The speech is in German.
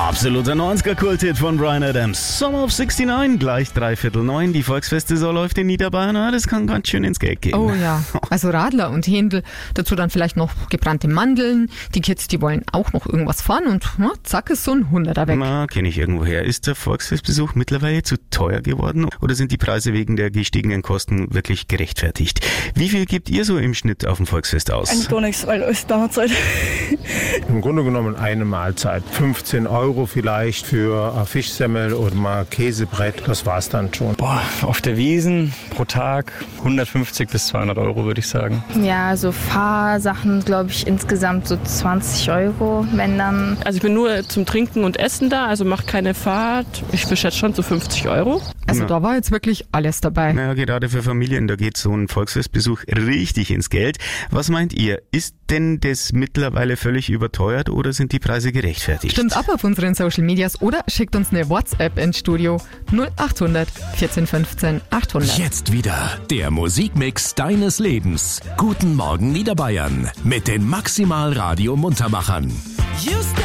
Absoluter 90er-Kulthit von Bryan Adams. Summer of 69, gleich 8:45. Die Volksfestsaison läuft in Niederbayern. Das kann ganz schön ins Geld gehen. Oh ja, also Radler und Händel, dazu dann vielleicht noch gebrannte Mandeln. Die Kids, die wollen auch noch irgendwas fahren und zack ist so ein 100er weg. Na, kenne ich irgendwoher. Ist der Volksfestbesuch mittlerweile zu teuer geworden oder sind die Preise wegen der gestiegenen Kosten wirklich gerechtfertigt? Wie viel gebt ihr so im Schnitt auf dem Volksfest aus? Eigentlich gar nichts, weil alles Dauerzeit. Im Grunde genommen eine Mahlzeit. 15 € vielleicht für eine Fischsemmel oder mal Käsebrett. Das war's dann schon. Auf der Wiesn pro Tag 150 bis 200 €, würde ich sagen. Ja, so Fahrsachen, glaube ich, insgesamt so 20 €, wenn dann. Also ich bin nur zum Trinken und Essen da, also mache keine Fahrt. Ich beschätze schon so 50 €. Also da war jetzt wirklich alles dabei. Naja, gerade für Familien, da geht so ein Volksfestbesuch richtig ins Geld. Was meint ihr? Ist denn das mittlerweile völlig überteuert oder sind die Preise gerechtfertigt? Stimmt ab auf unseren Social Medias oder schickt uns eine WhatsApp ins Studio 0800 14 15 800. Jetzt wieder der Musikmix deines Lebens. Guten Morgen Niederbayern mit den Maximal Radio Muntermachern.